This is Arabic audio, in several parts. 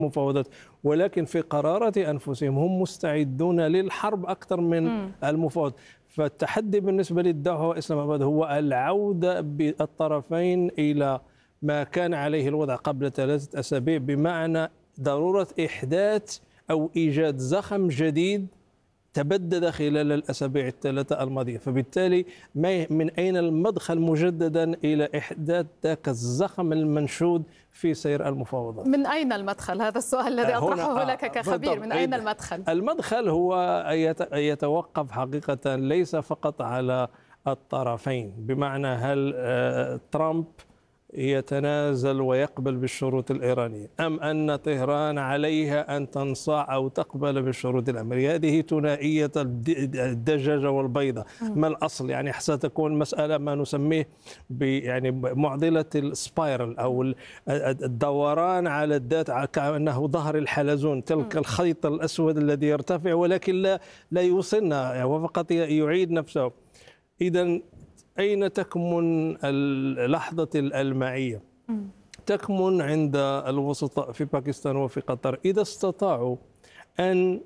مفاوضات، ولكن في قرارة أنفسهم هم مستعدون للحرب أكثر من المفاوضات. فالتحدي بالنسبة للدعوة وإسلام أباد هو العودة بالطرفين إلى ما كان عليه الوضع قبل 3 أسابيع، بمعنى ضرورة إحداث أو إيجاد زخم جديد تبدد خلال الأسابيع ال3 الماضية. فبالتالي من أين المدخل مجددا إلى إحداث ذاك الزخم المنشود في سير المفاوضات؟ من أين المدخل؟ هذا السؤال الذي أطرحه لك كخبير. من أين المدخل؟ المدخل هو يتوقف حقيقة ليس فقط على الطرفين، بمعنى هل ترامب يتنازل ويقبل بالشروط الإيرانية أم أن طهران عليها أن تنصاع أو تقبل بالشروط الأمريكية. هذه ثنائية الدجاجة والبيضة. ما الأصل؟ يعني ستكون مسألة ما نسميه يعني معضلة السبايرل أو الدوران على الذات، كأنه ظهر الحلزون، تلك الخيط الأسود الذي يرتفع ولكن لا يوصلنا وفقط يعيد نفسه. إذا أين تكمن لحظة المعية؟ تكمن عند الوسطاء في باكستان وفي قطر إذا استطاعوا أن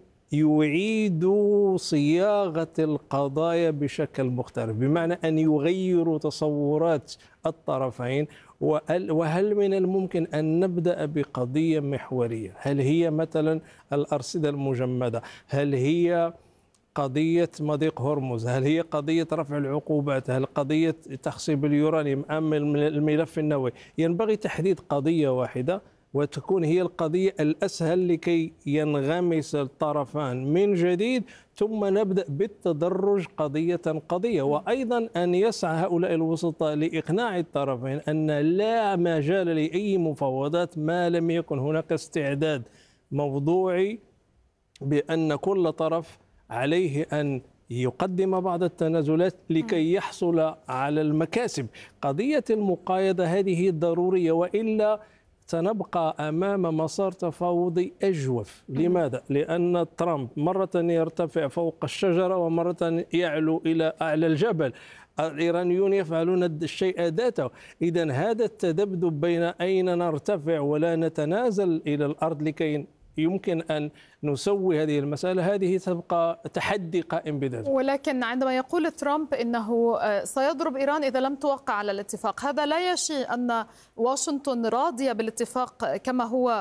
يعيدوا صياغة القضايا بشكل مختلف، بمعنى أن يغيروا تصورات الطرفين. وهل من الممكن أن نبدأ بقضية محورية؟ هل هي مثلا الأرصدة المجمدة؟ هل هي قضية مضيق هرمز؟ هل هي قضية رفع العقوبات؟ هل قضية تخصيب اليورانيوم أم الملف النووي؟ ينبغي تحديد قضية واحدة وتكون هي القضية الأسهل لكي ينغمس الطرفان من جديد، ثم نبدأ بالتدرج قضية قضية. وأيضا أن يسعى هؤلاء الوسطاء لإقناع الطرفين أن لا مجال لأي مفاوضات ما لم يكن هناك استعداد موضوعي بأن كل طرف عليه أن يقدم بعض التنازلات لكي يحصل على المكاسب. قضية المقايضة هذه ضرورية، وإلا سنبقى أمام مسار تفاوضي أجوف. لماذا؟ لأن ترامب مرة يرتفع فوق الشجرة ومرة يعلو إلى أعلى الجبل. الإيرانيون يفعلون الشيء ذاته. إذا هذا التذبذب بين أين نرتفع ولا نتنازل إلى الأرض لكي يمكن أن نسوي هذه المسألة، هذه تبقى تحدي قائم بذاته. ولكن عندما يقول ترامب إنه سيضرب إيران إذا لم توقع على الاتفاق، هذا لا يشي أن واشنطن راضية بالاتفاق كما هو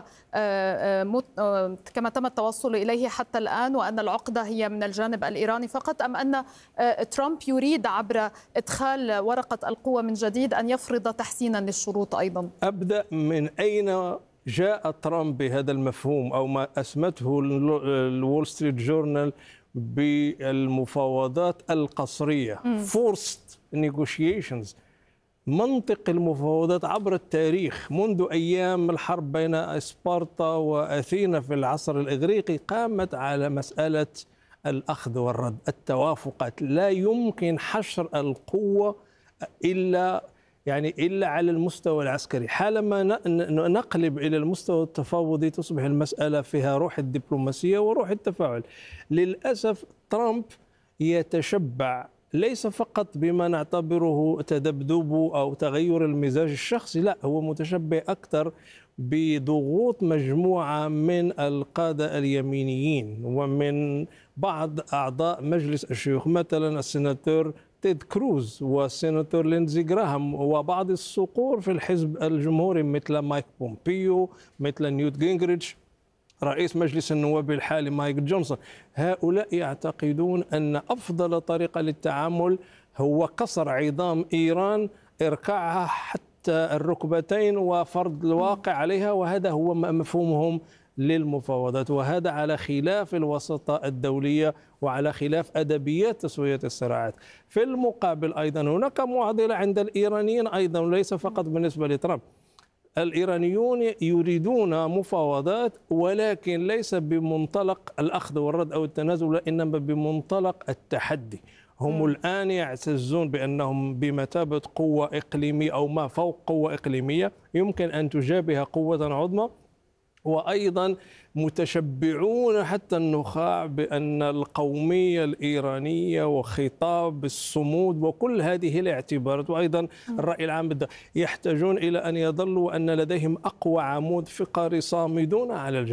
كما تم التوصل إليه حتى الآن، وأن العقدة هي من الجانب الإيراني فقط، أم أن ترامب يريد عبر إدخال ورقة القوة من جديد أن يفرض تحسينا للشروط أيضا؟ أبدأ من أين جاء ترامب بهذا المفهوم أو ما أسمته الول ستريت جورنال بالمفاوضات القصرية forced negotiations. منطق المفاوضات عبر التاريخ منذ أيام الحرب بين إسبارتا وأثينا في العصر الإغريقي قامت على مسألة الأخذ والرد، التوافقات. لا يمكن حشر القوة إلا على المستوى العسكري. حالما نقلب إلى المستوى التفاوضي تصبح المسألة فيها روح الدبلوماسية وروح التفاعل. للأسف ترامب يتشبع ليس فقط بما نعتبره تذبذب أو تغير المزاج الشخصي، لا، هو متشبع أكثر بضغوط مجموعة من القادة اليمينيين ومن بعض أعضاء مجلس الشيوخ، مثلا السيناتور تيد كروز والسيناتور ليندزي جراهام، وبعض الصقور في الحزب الجمهوري مثل مايك بومبيو، مثل نيوت جينغريتش، رئيس مجلس النواب الحالي مايك جونسون. هؤلاء يعتقدون أن أفضل طريقة للتعامل هو كسر عظام إيران، إركاعها حتى الركبتين وفرض الواقع عليها، وهذا هو مفهومهم للمفاوضات. وهذا على خلاف الوساطة الدولية وعلى خلاف أدبيات تسوية الصراعات. في المقابل أيضا هناك معضلة عند الإيرانيين أيضا، وليس فقط بالنسبة لترامب. الإيرانيون يريدون مفاوضات، ولكن ليس بمنطلق الأخذ والرد أو التنازل، إنما بمنطلق التحدي. هم الآن يعتزون بأنهم بمثابة قوة إقليمية أو ما فوق قوة إقليمية، يمكن أن تجابه قوة عظمى، وأيضا متشبعون حتى النخاع بأن القومية الإيرانية وخطاب الصمود وكل هذه الاعتبارات، وأيضا الرأي العام يحتاجون إلى أن يظلوا أن لديهم أقوى عمود فقري صامدون على الجبهة.